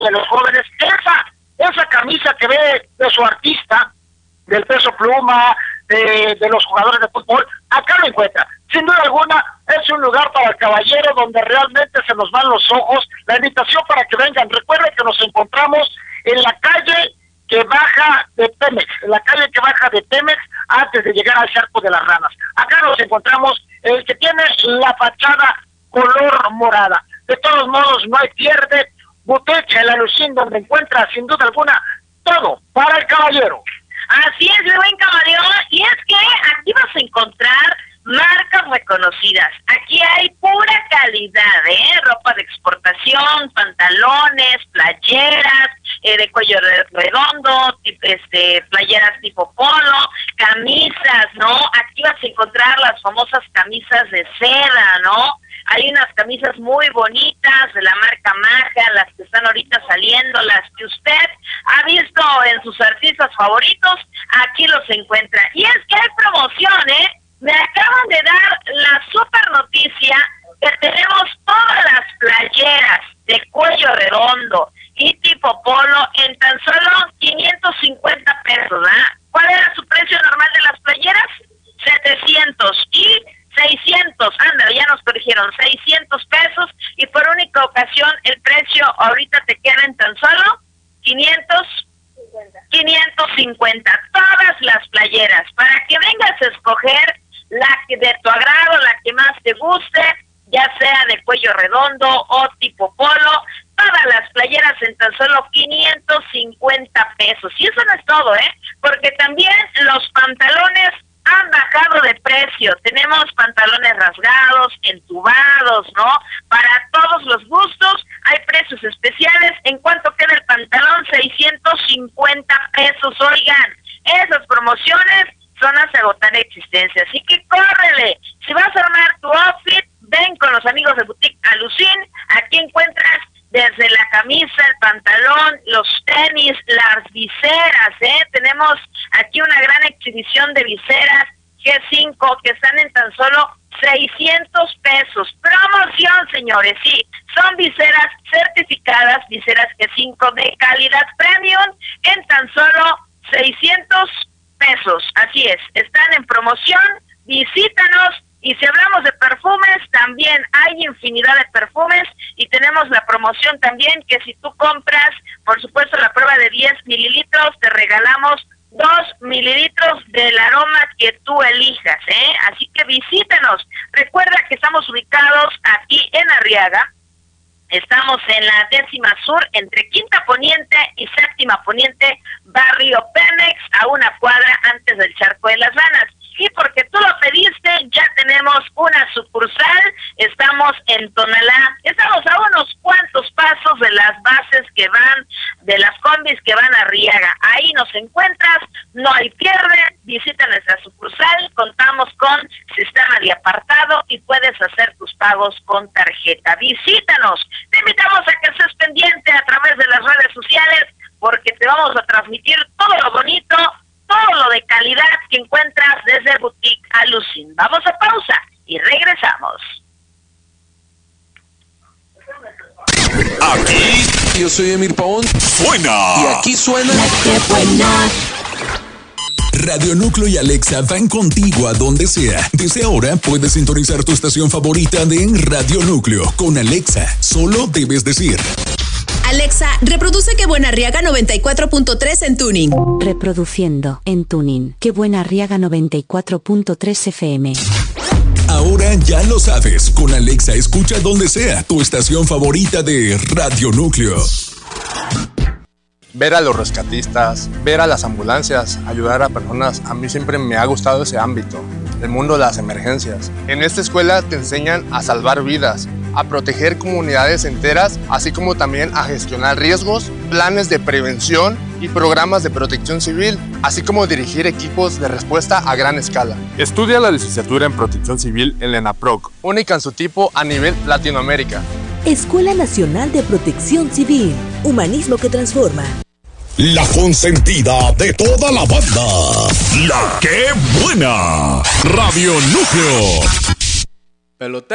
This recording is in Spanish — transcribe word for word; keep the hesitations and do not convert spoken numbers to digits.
de los jóvenes, esa, esa camisa que ve de su artista, del Peso Pluma, de, de los jugadores de fútbol, acá lo encuentra. Sin duda alguna, es un lugar para el caballero donde realmente se nos van los ojos. La invitación para que vengan. Recuerden que nos encontramos en la calle que baja de Pemex, en la calle que baja de Pemex antes de llegar al Charco de las Ranas. Acá nos encontramos el que tiene la fachada color morada. De todos modos, no hay pierde. Boutique El Alucín, donde encuentra sin duda alguna todo para el caballero. Así es, mi buen caballero, y es que aquí vas a encontrar marcas reconocidas. Aquí hay pura calidad, ¿eh? Ropa de exportación, pantalones, playeras eh, de cuello redondo, este, playeras tipo polo, camisas, ¿no? Aquí vas a encontrar las famosas camisas de seda, ¿no? Hay unas camisas muy bonitas de la marca Maja, las que están ahorita saliendo, las que usted ha visto en sus artistas favoritos, aquí los encuentra. Y es que hay promoción, ¿eh? Me acaban de dar la super noticia que tenemos todas las playeras de cuello redondo y tipo polo en tan solo quinientos cincuenta pesos, ¿ah? ¿Cuál era su precio normal de las playeras? setecientos y seiscientos, anda, ya nos corrigieron, seiscientos pesos, y por única ocasión el precio ahorita te queda en tan solo quinientos cincuenta, todas las playeras, para que vengas a escoger la que de tu agrado, la que más te guste, ya sea de cuello redondo o tipo polo, todas las playeras en tan solo quinientos cincuenta pesos, y eso no es todo, ¿eh? Porque también los pantalones han bajado de precio. Tenemos pantalones rasgados, entubados, ¿no? Para todos los gustos hay precios especiales. ¿En cuánto queda el pantalón? seiscientos cincuenta pesos. Oigan, esas promociones son hasta agotar existencia, así que córrele. Si vas a armar tu outfit, ven con los amigos de Boutique Alucín. Aquí encuentras desde la camisa, el pantalón, los tenis, las viseras, ¿eh? Tenemos aquí una gran exhibición de viseras G cinco que están en tan solo seiscientos pesos. Promoción, señores, sí, son viseras certificadas, viseras G cinco de calidad premium en tan solo seiscientos pesos. Así es, están en promoción, visítanos. Y si hablamos de perfumes, también hay infinidad de perfumes y tenemos la promoción también que si tú compras, por supuesto, la prueba de diez mililitros, te regalamos dos mililitros del aroma que tú elijas, ¿eh? Así que visítanos. Recuerda que estamos ubicados aquí en Arriaga. Estamos en la décima sur, entre Quinta Poniente y Séptima Poniente, barrio Pemex, a una cuadra antes del Charco de las Ranas. Y porque tú lo pediste, ya tenemos una sucursal, estamos en Tonalá, estamos a unos cuantos pasos de las bases que van, de las combis que van a Arriaga. Ahí nos encuentras, no hay pierde, visita nuestra sucursal, contamos con sistema de apartado y puedes hacer tus pagos con tarjeta. Visítanos, te invitamos a que estés pendiente a través de las redes sociales, porque te vamos a transmitir todo lo bonito, todo lo de calidad que encuentras desde Boutique Alucín. Vamos a pausa y regresamos. Aquí yo soy Emir Pavón. Suena. Y aquí suena. Radio Núcleo y Alexa van contigo a donde sea. Desde ahora puedes sintonizar tu estación favorita de Radio Núcleo. Con Alexa, solo debes decir: Alexa, reproduce Qué Buena Arriaga noventa y cuatro punto tres en tuning. Reproduciendo en tuning Qué Buena Arriaga noventa y cuatro punto tres F M. Ahora ya lo sabes, con Alexa escucha donde sea tu estación favorita de Radio Núcleo. Ver a los rescatistas, ver a las ambulancias, ayudar a personas, a mí siempre me ha gustado ese ámbito, el mundo de las emergencias. En esta escuela te enseñan a salvar vidas, a proteger comunidades enteras, así como también a gestionar riesgos, planes de prevención y programas de protección civil, así como dirigir equipos de respuesta a gran escala. Estudia la licenciatura en Protección Civil en la ENAPROC, única en su tipo a nivel Latinoamérica. Escuela Nacional de Protección Civil, humanismo que transforma. La consentida de toda la banda. La Qué Buena. Radio Núcleo. Pelote.